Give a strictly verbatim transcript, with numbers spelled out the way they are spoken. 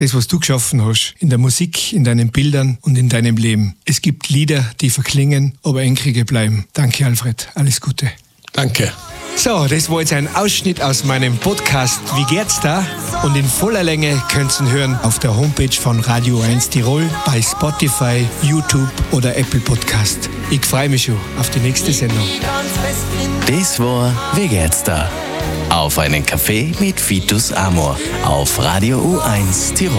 Das, was du geschaffen hast, in der Musik, in deinen Bildern und in deinem Leben. Es gibt Lieder, die verklingen, aber Enkrige bleiben. Danke, Alfred. Alles Gute. Danke. So, das war jetzt ein Ausschnitt aus meinem Podcast Wie geht's da? Und in voller Länge könnt ihr ihn hören auf der Homepage von Radio eins Tirol, bei Spotify, YouTube oder Apple Podcast. Ich freue mich schon auf die nächste Sendung. Das war Wie geht's da? Auf einen Kaffee mit Vitus Amor auf Radio U eins Tirol.